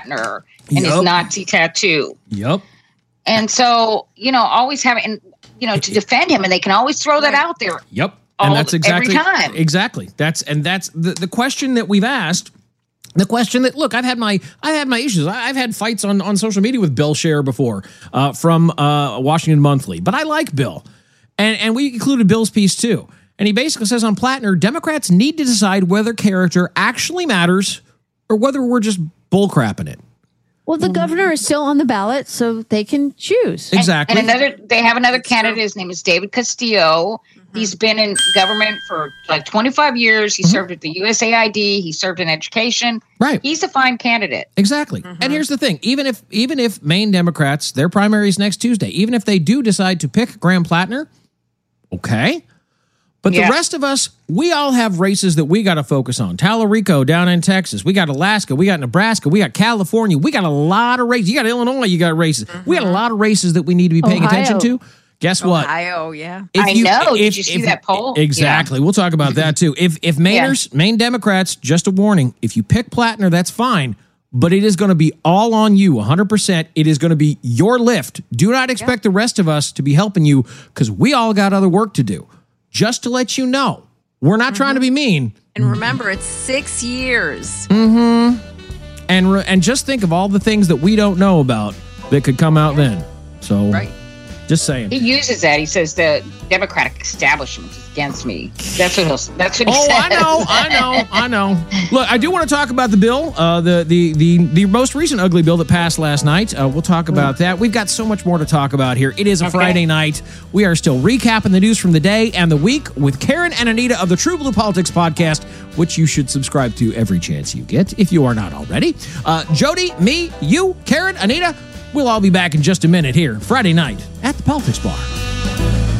Plattner and his Nazi tattoo. Yep. And so, always having, to defend him, and they can always throw that out there. Yep. And that's exactly every time. Exactly. That's the question that we've asked. The question that, look, I've had my issues. I've had fights on social media with Bill Scher before from Washington Monthly, but I like Bill, and we included Bill's piece too. And he basically says on Plattner, Democrats need to decide whether character actually matters or whether we're just bullcrapping it. Well, the governor is still on the ballot, so they can choose. Exactly. And they have another candidate. His name is David Castillo. He's been in government for like 25 years. He served at the USAID. He served in education. Right. He's a fine candidate. Exactly. And here's the thing. Even if Maine Democrats, their primary is next Tuesday, even if they do decide to pick Graham Plattner, okay. But the rest of us, we all have races that we got to focus on. Tallarico down in Texas. We got Alaska. We got Nebraska. We got California. We got a lot of races. You got Illinois. You got races. We got a lot of races that we need to be paying attention to. Guess what? Ohio, yeah. I know. Did you see that poll? Exactly. Yeah. We'll talk about that too. If Maine Democrats, just a warning, if you pick Plattner, that's fine. But it is going to be all on you, 100%. It is going to be your lift. Do not expect the rest of us to be helping you because we all got other work to do. Just to let you know, we're not trying to be mean. And remember, it's 6 years. And just think of all the things that we don't know about that could come out then. So, just saying. He uses that. He says the Democratic establishment is against me. That's what he says. I know. Look, I do want to talk about the bill, the most recent ugly bill that passed last night. We'll talk about that. We've got so much more to talk about here. It is a Friday night. We are still recapping the news from the day and the week with Karen and Anita of the True Blue Politics Podcast, which you should subscribe to every chance you get if you are not already. Jody, me, you, Karen, Anita, we'll all be back in just a minute here, Friday night at the Politics Bar.